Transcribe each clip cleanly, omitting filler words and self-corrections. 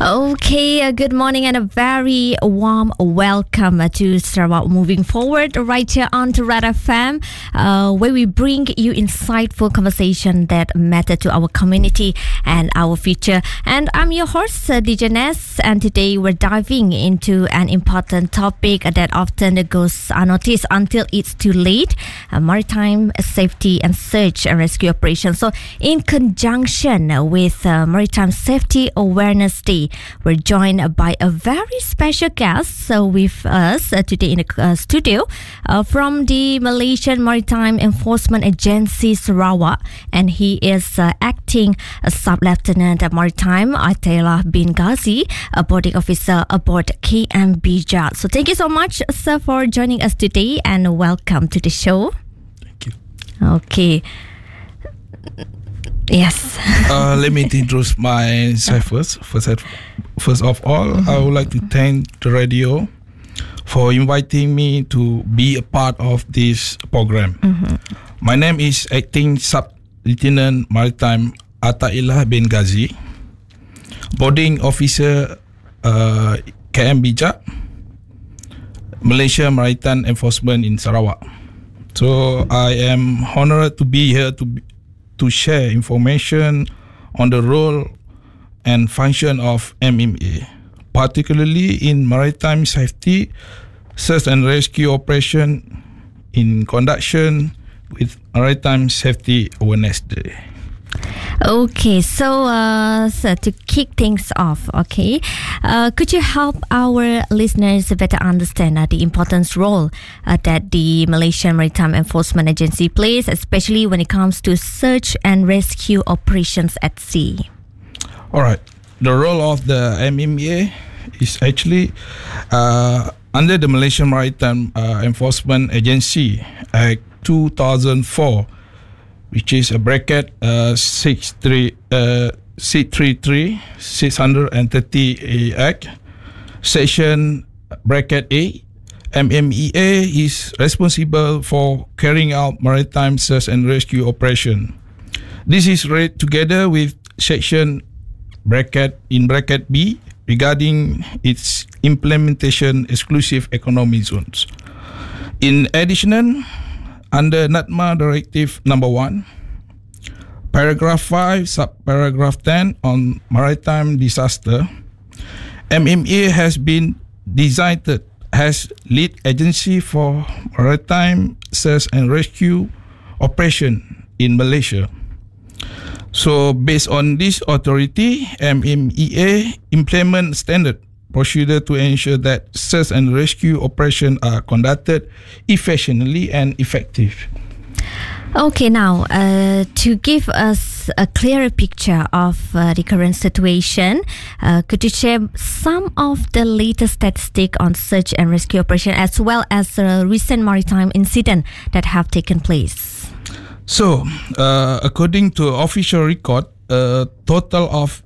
Okay, good morning and a very warm welcome to Sarawak Moving Forward right here on to Red FM, where we bring you insightful conversation that matter to our community and our future. And I'm your host, DJ Ness, and today we're diving into an important topic that often goes unnoticed until it's too late, maritime safety and search and rescue operations. So in conjunction with Maritime Safety Awareness Day, we're joined by a very special guest with us today in the studio from the Malaysian Maritime Enforcement Agency Sarawak, and he is acting Sub-Lieutenant Maritime Ataylah bin Ghazi, a boarding officer aboard KM Bijak. So thank you so much, sir, for joining us today, and welcome to the show. Thank you. Okay. Yes. Let me introduce myself first. First of all, I would like to thank the radio for inviting me to be a part of this program. My name is Acting Sub-Lieutenant Maritime Ataylah bin Ghazi, boarding officer KM Bijak, Malaysia Maritime Enforcement in Sarawak. So I am honored to be here to share information on the role and function of MMA, particularly in maritime safety, search and rescue operation in conjunction with Maritime Safety Awareness Day. Okay, so to kick things off, could you help our listeners better understand the important role that the Malaysian Maritime Enforcement Agency plays, especially when it comes to search and rescue operations at sea? All right, the role of the MMA is actually under the Malaysian Maritime Enforcement Agency Act 2004, which is a bracket 630 Act, Section bracket A. MMEA is responsible for carrying out maritime search and rescue operation. This is read together with Section bracket B regarding its implementation exclusive economic zones. In addition, under NATMA Directive Number 1, Paragraph 5, Subparagraph 10 on maritime disaster, MMA has been designated as lead agency for maritime search and rescue operation in Malaysia. So based on this authority, MMEA implement standard procedure to ensure that search and rescue operations are conducted efficiently and effective. Okay, now to give us a clearer picture of the current situation, could you share some of the latest statistics on search and rescue operation, as well as a recent maritime incident that have taken place? So, according to official record, a total of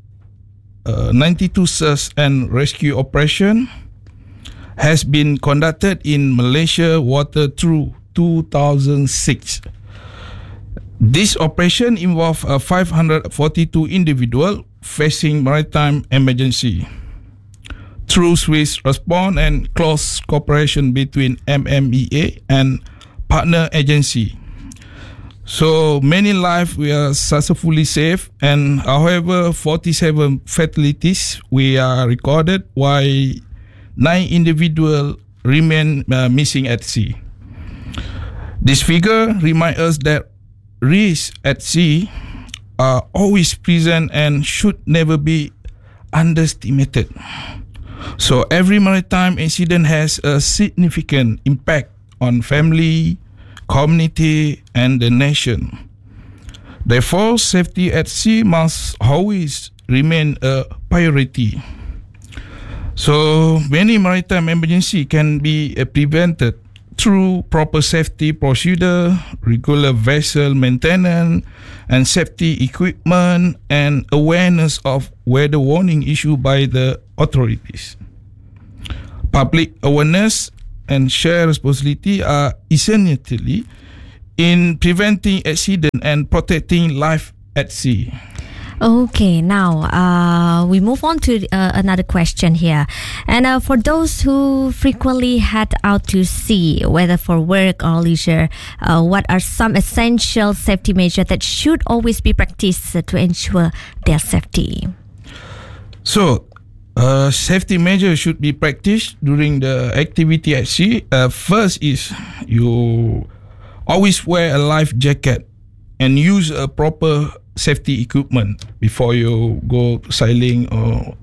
92 search and rescue operation has been conducted in Malaysia water through 2006. This operation involved 542 individuals facing maritime emergency. Through swift response and close cooperation between MMEA and partner agency, so many lives were successfully saved, and however 47 fatalities were recorded, while 9 individuals remain missing at sea. This figure reminds us that risks at sea are always present and should never be underestimated. So every maritime incident has a significant impact on family, community, and the nation. Therefore, safety at sea must always remain a priority. So many maritime emergencies can be prevented through proper safety procedure, regular vessel maintenance, and safety equipment, and awareness of weather warning issued by the authorities. Public awareness and shared responsibility are essentially in preventing accident and protecting life at sea. Okay, now we move on to another question here. And for those who frequently head out to sea, whether for work or leisure, what are some essential safety measures that should always be practiced to ensure their safety? So, safety measures should be practiced during the activity at sea. First is you always wear a life jacket and use a proper safety equipment before you go sailing or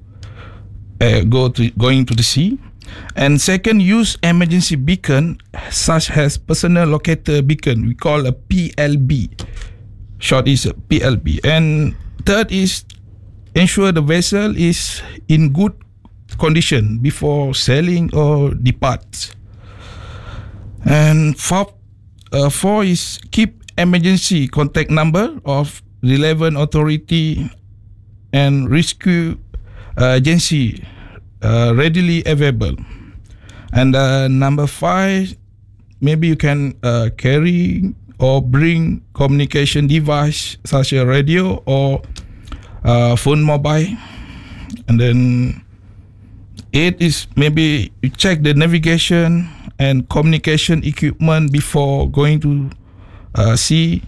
going to the sea. And second, use emergency beacon such as personal locator beacon. We call a PLB. Short is a PLB. And third is ensure the vessel is in good condition before sailing or departs. And four is keep emergency contact number of relevant authority and rescue agency readily available. And number 5, maybe you can carry or bring communication device such as radio or phone mobile. And then 8 is maybe you check the navigation and communication equipment before going to sea.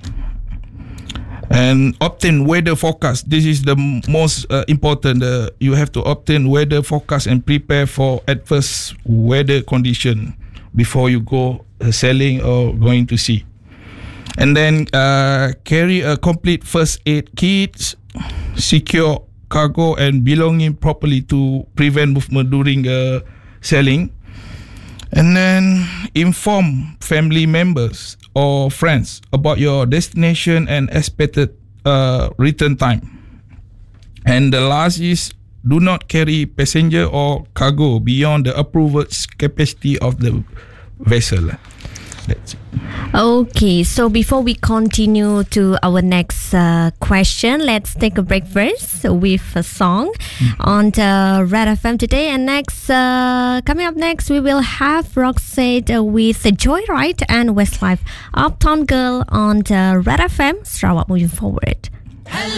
And obtain weather forecast. This is the most important. You have to obtain weather forecast and prepare for adverse weather condition before you go sailing or going to sea. And then carry a complete first aid kit, secure cargo and belonging properly to prevent movement during sailing. And then inform family members or friends about your destination and expected return time. And the last is do not carry passenger or cargo beyond the approved capacity of the vessel. That's it. Okay, so before we continue to our next question, let's take a break first with a song on the Red FM today. And next, coming up next, we will have Roxette with Joyride and Westlife Uptown Girl on the Red FM. Sarawak moving forward.